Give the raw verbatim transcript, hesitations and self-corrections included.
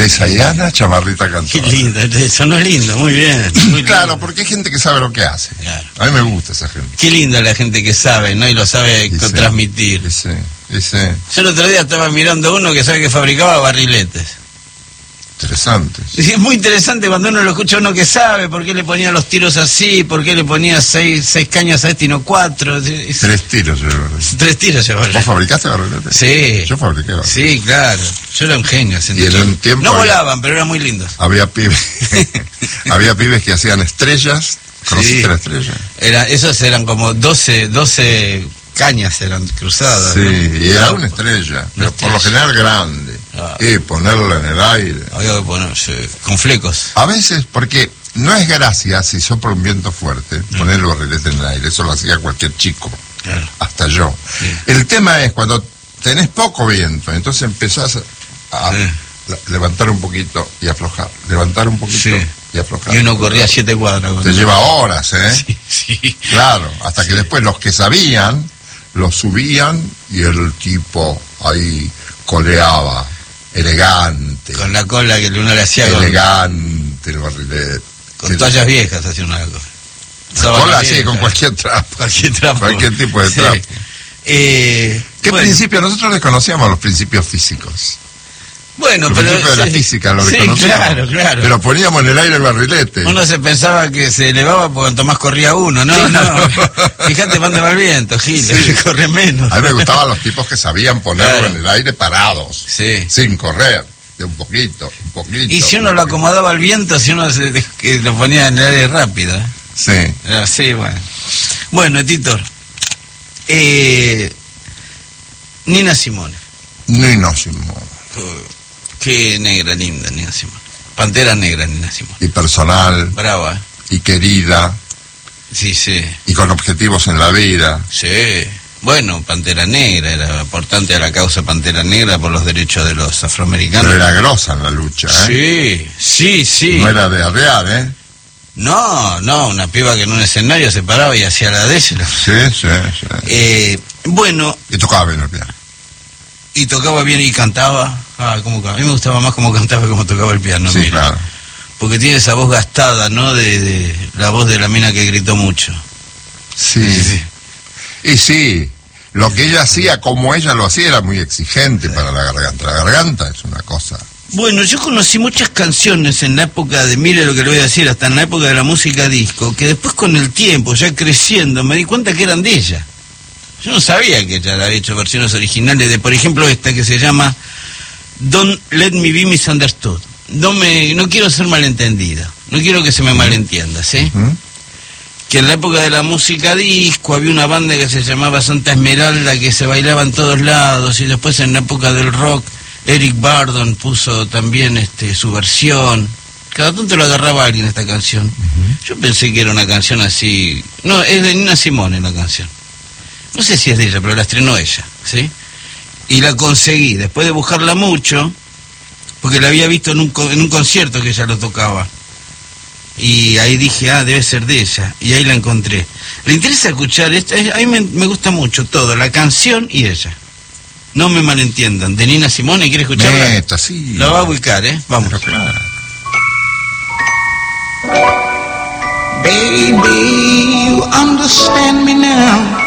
Teresa y Ana, Chamarrita Cantora. Qué lindo, eso no es lindo, muy bien. Muy Claro, lindo. porque hay gente que sabe lo que hace. Claro. A mí me gusta esa gente. Qué linda la gente que sabe, ¿no? Y lo sabe Y sí, transmitir. y sí, y sí. Yo el otro día estaba mirando uno que sabe que fabricaba barriletes. Interesante. Y es muy interesante cuando uno lo escucha a uno que sabe por qué le ponía los tiros así, por qué le ponía seis, seis cañas a este y no cuatro. Es- Tres tiros yo barrilete. Tres tiros se ¿Vos fabricaste barriletes? Sí. Yo fabriqué barriletes. Sí, claro. Yo era un genio. ese Y en entonces. un tiempo No había- volaban, pero eran muy lindos. Había pibes, había pibes que hacían estrellas. ¿Conociste Sí. la estrella? Era, esos eran como doce, doce cañas eran cruzadas. Sí, ¿no? y era una estrella, pero Una por lo estrella. general grande. Ah. Y ponerla en el aire. Había que ponerse con flecos. A veces, porque no es gracia si sopla un viento fuerte, No. poner el barrilete en el aire, eso lo hacía cualquier chico, Claro. hasta yo. Sí. El tema es cuando tenés poco viento, entonces empezás a, a Sí. la- levantar un poquito y aflojar, levantar un poquito Sí. y aflojar. Y uno corría siete cuadras. con Te eso. lleva horas, ¿eh? Sí, sí. Claro, hasta que Sí. después los que sabían, los subían y el tipo ahí coleaba, elegante, Con la cola que uno le hacía con, elegante el barrilete. con toallas viejas, hacía una cosa. Cola Sábanas así, viejas. con cualquier trapo. Cualquier trapo. Cualquier tipo de Sí. trapo. Eh, ¿Qué bueno, principio? Nosotros desconocíamos los principios físicos. Bueno, Los pero... principios de la sí, física los sí, desconocíamos. claro, claro. Pero poníamos en el aire el barrilete. Uno se pensaba que se elevaba porque cuanto más corría uno. No, no. Fíjate, manda va el viento, Gil. Sí. Corre menos. A mí me gustaban los tipos que sabían ponerlo Claro. en el aire parados, Sí. sin correr, de un poquito, un poquito. Y si uno un lo poquito. acomodaba al viento, si uno se, que lo ponía en el aire rápido. ¿eh? Sí. Era así, bueno. Bueno, Tito. Eh, Nina Simone. No, no, Simón. Oh, qué negra, linda, Nina Simone. Pantera negra, Nina Simone. Y personal, Brava. ¿eh? y querida, Sí, sí. y con objetivos en la vida. Sí. Bueno, Pantera Negra, era aportante a la causa Pantera Negra por los derechos de los afroamericanos. Pero era grosa en la lucha, ¿eh? Sí, sí, sí. No era de arrear, ¿eh? No, no, una piba que en un escenario se paraba y hacía la de ella. Sí, sí, sí. Eh, bueno, Y tocaba bien el piano. y tocaba bien y cantaba. Ah, cómo ca- a mí me gustaba más cómo cantaba que cómo tocaba el piano. Sí, mira. claro. Porque tiene esa voz gastada, ¿no? De, de la voz de la mina que gritó mucho. Sí. Y sí, lo que ella hacía, como ella lo hacía, era muy exigente para la garganta. La garganta es una cosa. Bueno, yo conocí muchas canciones en la época de, mire lo que le voy a decir, hasta en la época de la música disco, que después con el tiempo, ya creciendo, me di cuenta que eran de ella. Yo no sabía que ella había hecho versiones originales de, por ejemplo, esta que se llama Don't Let Me Be Misunderstood. No me, no quiero ser malentendida, no quiero que se me malentienda, ¿sí? ¿Mm? Que en la época de la música disco había una banda que se llamaba Santa Esmeralda que se bailaba en todos lados, y después en la época del rock Eric Burdon puso también este su versión. Cada tanto lo agarraba alguien esta canción. Uh-huh. Yo pensé que era una canción así. No, es de Nina Simone la canción. No sé si es de ella, pero la estrenó ella, ¿sí? Y la conseguí, después de buscarla mucho, porque la había visto en un, co- en un concierto que ella lo tocaba. Y ahí dije, ah, debe ser de ella. Y ahí la encontré. ¿Le interesa escuchar esto? Es- A mí me, me gusta mucho todo, la canción y ella. No me malentiendan. De Nina Simone, ¿quiere escucharla? Neta, sí. La va a ubicar, ¿eh? Vamos. Pero claro. Baby, you understand me now.